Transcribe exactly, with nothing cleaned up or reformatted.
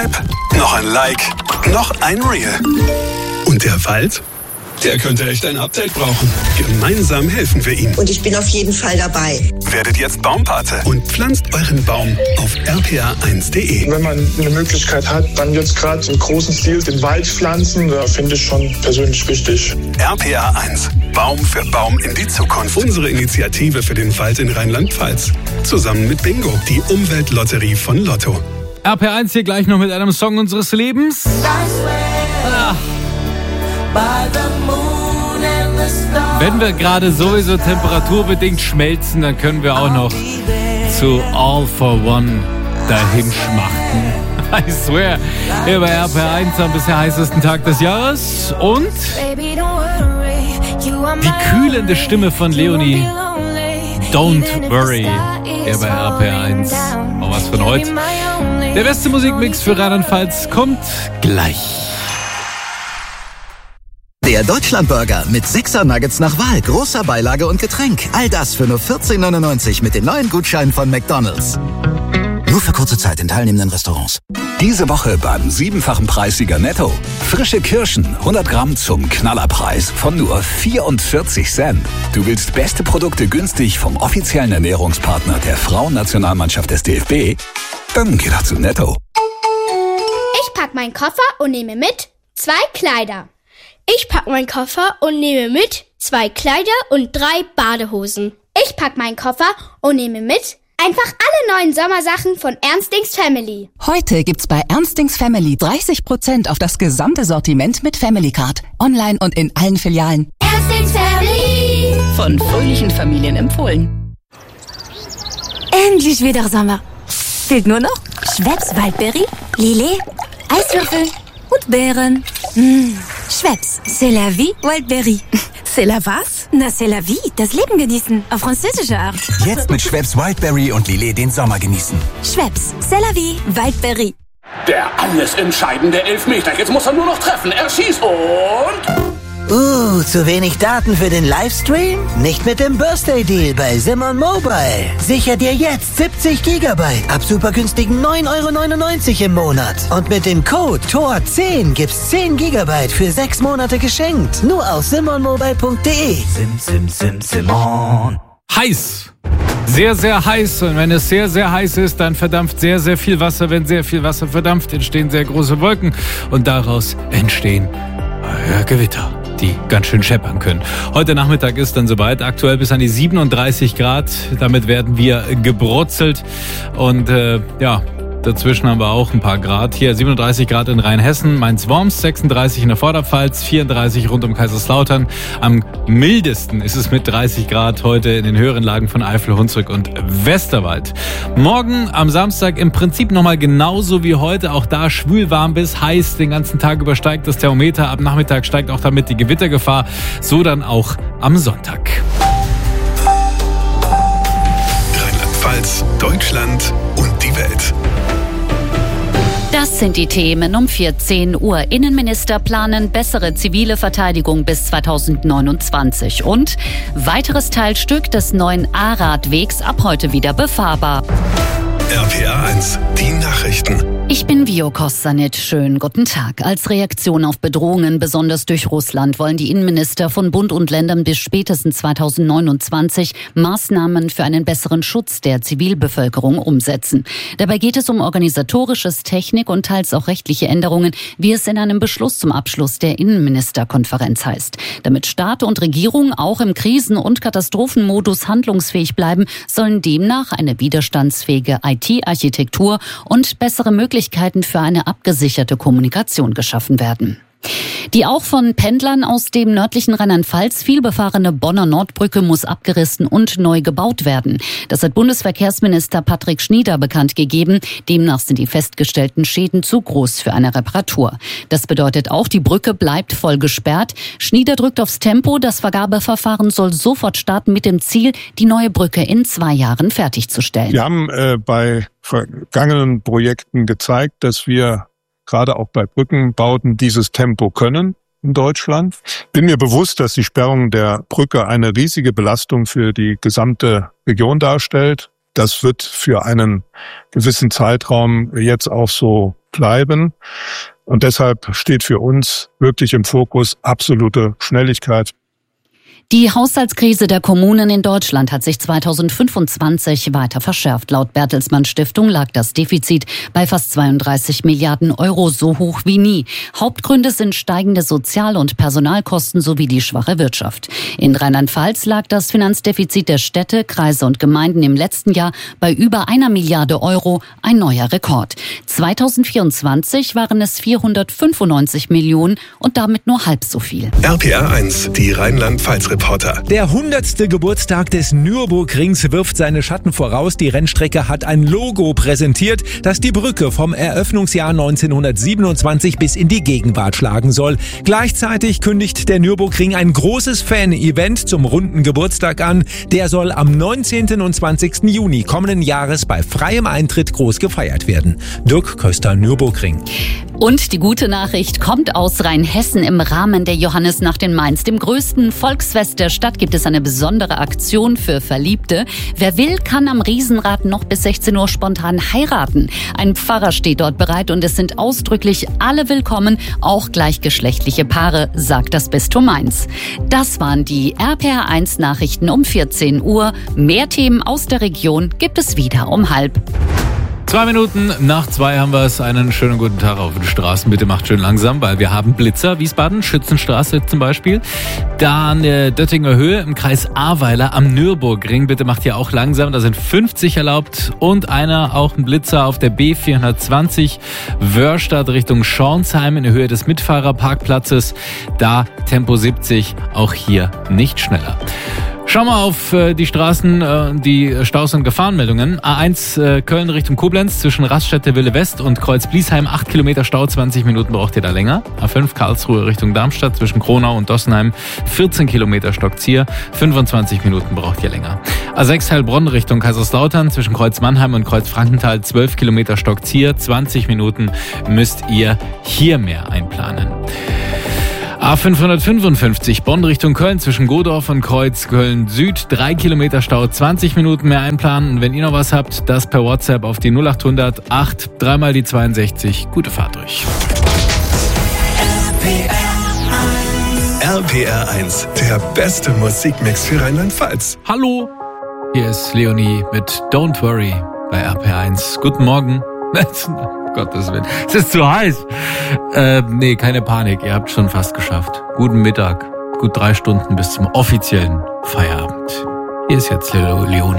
Noch ein Like, noch ein Reel. Und der Wald? Der könnte echt ein Update brauchen. Gemeinsam helfen wir ihm. Und ich bin auf jeden Fall dabei. Werdet jetzt Baumpate und pflanzt euren Baum auf r p a eins punkt d e. Wenn man eine Möglichkeit hat, dann jetzt gerade im großen Stil den Wald pflanzen, da finde ich schon persönlich wichtig. R P A eins. Baum für Baum in die Zukunft. Unsere Initiative für den Wald in Rheinland-Pfalz. Zusammen mit Bingo, die Umweltlotterie von Lotto. R P A eins hier gleich noch mit einem Song unseres Lebens. Ah. Wenn wir gerade sowieso temperaturbedingt schmelzen, dann können wir auch noch zu All for One dahin schmachten. I swear, hier bei R P A eins am bisher heißesten Tag des Jahres. Und die kühlende Stimme von Leonie. Don't worry, hier bei R P A eins. Auch was von heute. Der beste Musikmix für Rheinland-Pfalz kommt gleich. Der Deutschlandburger mit sechser Nuggets nach Wahl, großer Beilage und Getränk. All das für nur vierzehn neunundneunzig mit den neuen Gutscheinen von McDonald's. Nur für kurze Zeit in teilnehmenden Restaurants. Diese Woche beim siebenfachen Preissieger Netto. Frische Kirschen, hundert Gramm zum Knallerpreis von nur vierundvierzig Cent. Du willst beste Produkte günstig vom offiziellen Ernährungspartner der Frauennationalmannschaft des D F B? Dann geh doch zu Netto. Ich pack meinen Koffer und nehme mit zwei Kleider. Ich pack meinen Koffer und nehme mit zwei Kleider und drei Badehosen. Ich pack meinen Koffer und nehme mit einfach alle neuen Sommersachen von Ernstings Family. Heute gibt's bei Ernstings Family dreißig Prozent auf das gesamte Sortiment mit Family Card. Online und in allen Filialen. Ernstings Family. Von fröhlichen Familien empfohlen. Endlich wieder Sommer. Fehlt nur noch Schweppes Waldbeere, Lillet, Eiswürfel und Beeren. Mmh. Schweppes, c'est la vie, Wildberry. C'est la was? Na, c'est la vie, das Leben genießen, auf französische Art. Jetzt mit Schweppes Wildberry und Lillet den Sommer genießen. Schweppes, c'est la vie, Wildberry. Der alles entscheidende Elfmeter. Jetzt muss er nur noch treffen. Er schießt und... Uh, zu wenig Daten für den Livestream? Nicht mit dem Birthday Deal bei Simon Mobile. Sicher dir jetzt siebzig Gigabyte ab super günstigen neun Euro neunundneunzig im Monat. Und mit dem Code T O R zehn gibt's zehn Gigabyte für sechs Monate geschenkt. Nur auf simon mobile punkt d e. Sim, sim, sim, Simon. Heiß. Sehr, sehr heiß. Und wenn es sehr, sehr heiß ist, dann verdampft sehr, sehr viel Wasser. Wenn sehr viel Wasser verdampft, entstehen sehr große Wolken. Und daraus entstehen äh, Gewitter, die ganz schön scheppern können. Heute Nachmittag ist dann soweit. Aktuell bis an die siebenunddreißig Grad. Damit werden wir gebrutzelt. Und äh, ja, dazwischen haben wir auch ein paar Grad. Hier siebenunddreißig Grad in Rheinhessen, Mainz-Worms, sechsunddreißig in der Vorderpfalz, vierunddreißig rund um Kaiserslautern. Am mildesten ist es mit dreißig Grad heute in den höheren Lagen von Eifel, Hunsrück und Westerwald. Morgen am Samstag im Prinzip nochmal genauso wie heute. Auch da schwül warm bis heiß. Den ganzen Tag übersteigt das Thermometer. Ab Nachmittag steigt auch damit die Gewittergefahr. So dann auch am Sonntag. Rheinland-Pfalz, Deutschland und die Welt. Das sind die Themen um vierzehn Uhr. Innenminister planen bessere zivile Verteidigung bis zweitausendneunundzwanzig. Und weiteres Teilstück des neuen A-Radwegs ab heute wieder befahrbar. R P A eins, die Nachrichten. Ich bin Vio Kossanit. Schönen guten Tag. Als Reaktion auf Bedrohungen, besonders durch Russland, wollen die Innenminister von Bund und Ländern bis spätestens zweitausendneunundzwanzig Maßnahmen für einen besseren Schutz der Zivilbevölkerung umsetzen. Dabei geht es um organisatorisches, Technik und teils auch rechtliche Änderungen, wie es in einem Beschluss zum Abschluss der Innenministerkonferenz heißt. Damit Staat und Regierung auch im Krisen- und Katastrophenmodus handlungsfähig bleiben, sollen demnach eine widerstandsfähige I T-Architektur und bessere Möglichkeiten für eine abgesicherte Kommunikation geschaffen werden. Die auch von Pendlern aus dem nördlichen Rheinland-Pfalz vielbefahrene Bonner Nordbrücke muss abgerissen und neu gebaut werden. Das hat Bundesverkehrsminister Patrick Schnieder bekannt gegeben. Demnach sind die festgestellten Schäden zu groß für eine Reparatur. Das bedeutet auch, die Brücke bleibt voll gesperrt. Schnieder drückt aufs Tempo. Das Vergabeverfahren soll sofort starten mit dem Ziel, die neue Brücke in zwei Jahren fertigzustellen. Wir haben äh, bei vergangenen Projekten gezeigt, dass wir gerade auch bei Brückenbauten dieses Tempo können in Deutschland. Bin mir bewusst, dass die Sperrung der Brücke eine riesige Belastung für die gesamte Region darstellt. das wird für einen gewissen Zeitraum jetzt auch so bleiben. Und deshalb steht für uns wirklich im Fokus absolute Schnelligkeit. Die Haushaltskrise der Kommunen in Deutschland hat sich zweitausendfünfundzwanzig weiter verschärft. Laut Bertelsmann Stiftung lag das Defizit bei fast zweiunddreißig Milliarden Euro, so hoch wie nie. Hauptgründe sind steigende Sozial- und Personalkosten sowie die schwache Wirtschaft. In Rheinland-Pfalz lag das Finanzdefizit der Städte, Kreise und Gemeinden im letzten Jahr bei über einer Milliarde Euro, ein neuer Rekord. zweitausendvierundzwanzig waren es vierhundertfünfundneunzig Millionen und damit nur halb so viel. R P R eins, die Rheinland-Pfalz-Reporter. Der hundertste Geburtstag des Nürburgrings wirft seine Schatten voraus. Die Rennstrecke hat ein Logo präsentiert, das die Brücke vom Eröffnungsjahr neunzehnhundertsiebenundzwanzig bis in die Gegenwart schlagen soll. Gleichzeitig kündigt der Nürburgring ein großes Fan-Event zum runden Geburtstag an. Der soll am neunzehnten und zwanzigsten Juni kommenden Jahres bei freiem Eintritt groß gefeiert werden. Dirk Köster, Nürburgring. Und die gute Nachricht kommt aus Rheinhessen. Im Rahmen der Johannisnacht in Mainz, dem größten Volksfest der Stadt, gibt es eine besondere Aktion für Verliebte. Wer will, kann am Riesenrad noch bis sechzehn Uhr spontan heiraten. Ein Pfarrer steht dort bereit und es sind ausdrücklich alle willkommen, auch gleichgeschlechtliche Paare, sagt das Bistum Mainz. Das waren die R P R eins Nachrichten um vierzehn Uhr. Mehr Themen aus der Region gibt es wieder um halb. Zwei Minuten nach zwei haben wir es. Einen schönen guten Tag auf den Straßen. Bitte macht schön langsam, weil wir haben Blitzer. Wiesbaden, Schützenstraße zum Beispiel. Dann äh, Döttinger Höhe im Kreis Ahrweiler am Nürburgring. Bitte macht hier auch langsam. Da sind fünfzig erlaubt und einer, auch ein Blitzer auf der B vierhundertzwanzig Wörstadt Richtung Schornsheim in der Höhe des Mitfahrerparkplatzes. Da Tempo siebzig, auch hier nicht schneller. Schauen wir auf äh, die Straßen, äh, die Staus- und Gefahrenmeldungen. A eins äh, Köln Richtung Koblenz zwischen Raststätte Wille West und Kreuz Bliesheim. acht Kilometer Stau, zwanzig Minuten braucht ihr da länger. A fünf Karlsruhe Richtung Darmstadt zwischen Kronau und Dossenheim. vierzehn Kilometer Stockzier, fünfundzwanzig Minuten braucht ihr länger. A sechs Heilbronn Richtung Kaiserslautern zwischen Kreuz Mannheim und Kreuz Frankenthal. zwölf Kilometer Stockzier, zwanzig Minuten müsst ihr hier mehr einplanen. A fünfhundertfünfundfünfzig Bonn Richtung Köln zwischen Godorf und Kreuz Köln Süd. drei Kilometer Stau, zwanzig Minuten mehr einplanen. Und wenn ihr noch was habt, das per WhatsApp auf die null achthundert acht, dreimal die zweiundsechzig. Gute Fahrt durch. R P R eins, der beste Musikmix für Rheinland-Pfalz. Hallo, hier ist Leonie mit Don't Worry bei R P R eins. Guten Morgen. Gottes Willen. Es ist zu heiß. Äh, nee, keine Panik. Ihr habt schon fast geschafft. Guten Mittag. Gut drei Stunden bis zum offiziellen Feierabend. Hier ist jetzt Leonie.